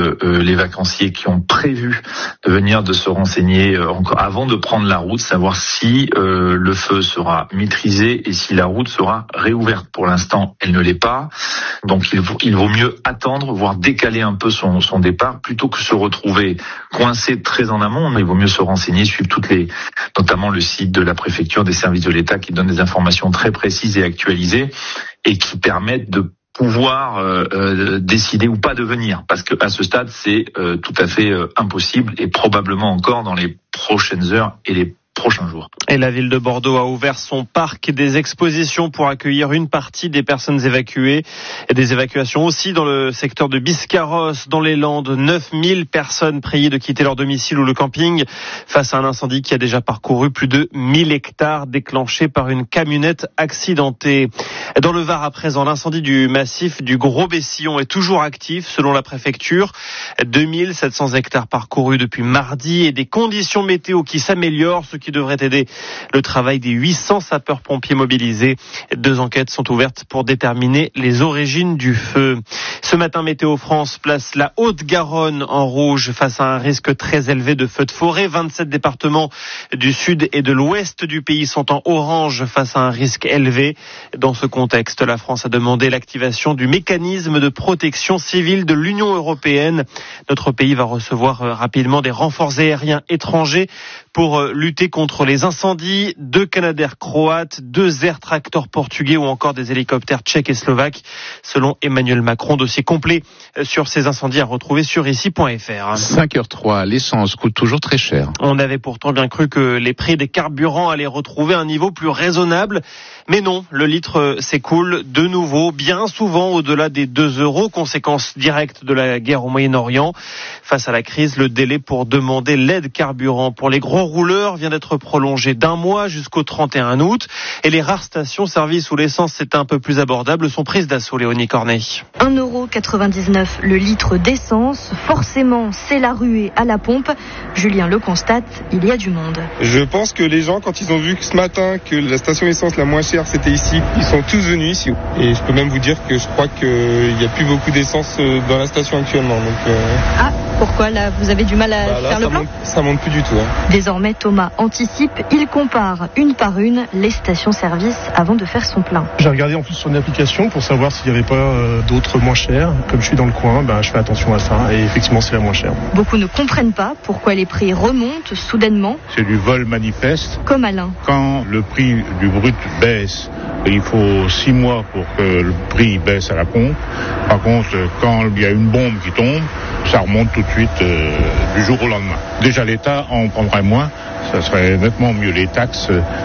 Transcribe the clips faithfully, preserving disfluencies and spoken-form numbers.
euh, euh, les vacanciers qui ont prévu de venir de se renseigner euh, encore avant de prendre la route, savoir si euh, le feu sera maîtrisé et si la route sera réouverte. Pour l'instant, elle ne l'est pas. Donc il vaut, il vaut mieux attendre, voire décaler un peu son, son départ, plutôt que se retrouver coincé très en amont. Il vaut mieux se renseigner, suivre toutes les, notamment le site de la préfecture, des services de l'État qui donnent des informations très précises et actualisées et qui permettent de pouvoir euh, euh, décider ou pas de venir, parce que à ce stade c'est euh, tout à fait euh, impossible et probablement encore dans les prochaines heures et les prochains jours. Et la ville de Bordeaux a ouvert son parc des expositions pour accueillir une partie des personnes évacuées et des évacuations aussi dans le secteur de Biscarrosse, dans les Landes. neuf mille personnes priées de quitter leur domicile ou le camping face à un incendie qui a déjà parcouru plus de mille hectares déclenché par une camionnette accidentée. Dans le Var à présent, l'incendie du massif du Gros-Bessillon est toujours actif selon la préfecture. deux mille sept cents hectares parcourus depuis mardi et des conditions météo qui s'améliorent, ce qui devrait aider le travail des huit cents sapeurs-pompiers mobilisés. Deux enquêtes sont ouvertes pour déterminer les origines du feu. Ce matin, Météo France place la Haute-Garonne en rouge face à un risque très élevé de feux de forêt. vingt-sept départements du sud et de l'ouest du pays sont en orange face à un risque élevé. Dans ce contexte, la France a demandé l'activation du mécanisme de protection civile de l'Union européenne. Notre pays va recevoir rapidement des renforts aériens étrangers pour lutter contre les incendies. Deux Canadair croates, deux Air Tractor portugais ou encore des hélicoptères tchèques et slovaques. Selon Emmanuel Macron, dossier complet sur ces incendies à retrouver sur ici point f r. cinq heures trois, l'essence coûte toujours très cher. On avait pourtant bien cru que les prix des carburants allaient retrouver un niveau plus raisonnable. Mais non, le litre s'écoule de nouveau, bien souvent au-delà des deux euros, conséquence directe de la guerre au Moyen-Orient. Face à la crise, le délai pour demander l'aide carburant pour les gros rouleurs vient d'être prolongé d'un mois jusqu'au trente et un août. Et les rares stations-service où l'essence c'est un peu plus abordable sont prises d'assaut, Léonie Cornet. un euro quatre-vingt-dix-neuf le litre d'essence. Forcément, c'est la ruée à la pompe. Julien le constate, il y a du monde. Je pense que les gens, quand ils ont vu que ce matin que la station essence la moins chère c'était ici, ils sont tous venus ici. Et je peux même vous dire que je crois qu'il n'y a plus beaucoup d'essence dans la station actuellement. Donc, euh... Ah, pourquoi là vous avez du mal à bah là, faire le ça plein monte, ça monte plus du tout. Hein. Désormais, Thomas anticipe, il compare une par une les stations-service avant de faire son plein. J'ai regardé en plus sur une application pour savoir s'il n'y avait pas euh, d'autres moins chères. Comme je suis dans le coin, ben, je fais attention à ça et effectivement c'est la moins chère. Beaucoup ne comprennent pas pourquoi les prix remontent soudainement. C'est du vol manifeste. Comme Alain. Quand le prix du brut baisse, il faut six mois pour que le prix baisse à la pompe. Par contre, quand il y a une bombe qui tombe, ça remonte tout de suite euh, du jour au lendemain. Déjà l'État en prendrait moins, ça serait nettement mieux. Les taxes,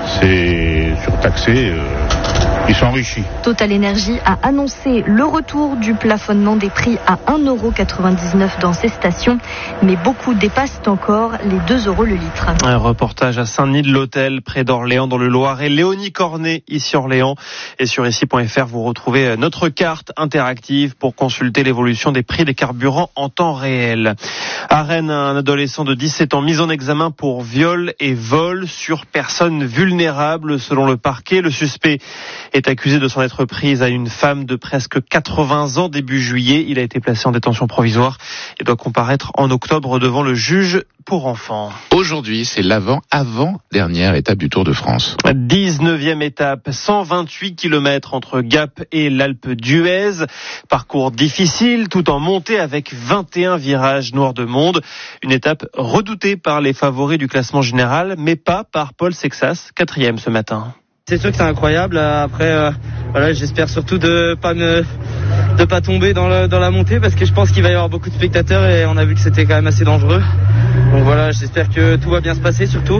c'est surtaxé. Euh, Ils sont enrichis. Total Énergie a annoncé le retour du plafonnement des prix à un euro quatre-vingt-dix-neuf dans ses stations, mais beaucoup dépassent encore les deux euros le litre. Un reportage à Saint-Denis-de-l'Hôtel, près d'Orléans, dans le Loiret. Léonie Cornet, ici Orléans. Et sur ici point f r, vous retrouvez notre carte interactive pour consulter l'évolution des prix des carburants en temps réel. À Rennes, un adolescent de dix-sept ans mis en examen pour viol et vol sur personnes vulnérables. Selon le parquet, le suspect est accusé de s'en être prise à une femme de presque quatre-vingts ans début juillet. Il a été placé en détention provisoire et doit comparaître en octobre devant le juge pour enfants. Aujourd'hui, c'est l'avant-avant-dernière étape du Tour de France. dix-neuvième étape, cent vingt-huit kilomètres entre Gap et l'Alpe d'Huez. Parcours difficile tout en montée avec vingt et un virages noirs de monde. Une étape redoutée par les favoris du classement général, mais pas par Paul Sexas, quatrième ce matin. C'est sûr que c'est incroyable. Après, euh, voilà, j'espère surtout de pas me, de pas tomber dans, le, dans la montée parce que je pense qu'il va y avoir beaucoup de spectateurs et on a vu que c'était quand même assez dangereux. Donc voilà, j'espère que tout va bien se passer surtout.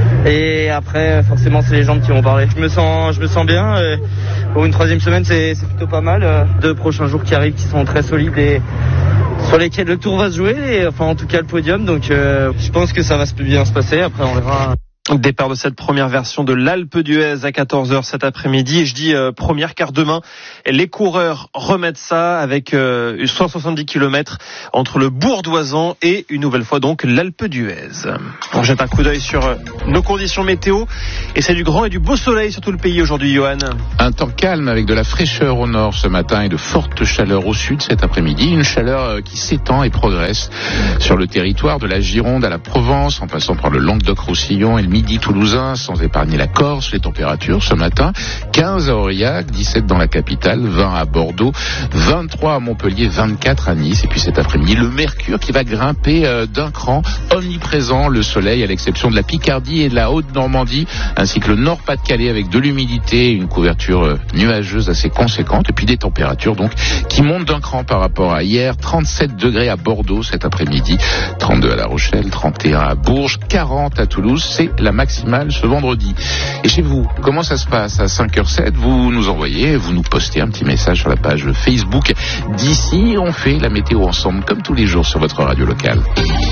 Et après, forcément, c'est les jambes qui vont parler. Je me sens, je me sens bien. Et pour une troisième semaine, c'est, c'est plutôt pas mal. Deux prochains jours qui arrivent qui sont très solides et sur lesquels le tour va se jouer. Et, enfin, en tout cas, le podium. Donc, euh, je pense que ça va bien se passer. Après, on verra. Départ de cette première version de l'Alpe d'Huez à quatorze heures cet après-midi. Et je dis euh, première car demain, les coureurs remettent ça avec euh, cent soixante-dix kilomètres entre le Bourg d'Oisans et une nouvelle fois donc l'Alpe d'Huez. On jette un coup d'œil sur euh, nos conditions météo. Et c'est du grand et du beau soleil sur tout le pays aujourd'hui, Johan. Un temps calme avec de la fraîcheur au nord ce matin et de fortes chaleurs au sud cet après-midi. Une chaleur euh, qui s'étend et progresse sur le territoire de la Gironde à la Provence, en passant par le Languedoc-Roussillon et le Midi toulousain, sans épargner la Corse. Les températures ce matin, quinze à Aurillac, dix-sept dans la capitale, vingt à Bordeaux, vingt-trois à Montpellier, vingt-quatre à Nice. Et puis cet après-midi, le mercure qui va grimper euh, d'un cran, omniprésent, le soleil à l'exception de la Picardie et de la Haute-Normandie, ainsi que le Nord-Pas-de-Calais avec de l'humidité, une couverture euh, nuageuse assez conséquente. Et puis des températures donc qui montent d'un cran par rapport à hier, trente-sept degrés à Bordeaux cet après-midi, trente-deux à La Rochelle, trente et un à Bourges, quarante à Toulouse. C'est la maximale ce vendredi. Et chez vous, comment ça se passe à cinq heures sept? Vous nous envoyez, vous nous postez un petit message sur la page Facebook d'ici. On fait la météo ensemble, comme tous les jours sur votre radio locale.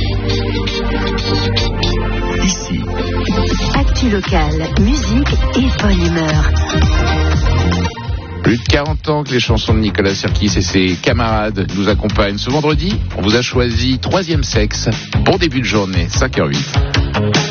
Ici. Actu locale, musique et bonne humeur. Plus de quarante ans que les chansons de Nicolas Sirkis et ses camarades nous accompagnent. Ce vendredi, on vous a choisi Troisième Sexe. Bon début de journée, cinq heures huit.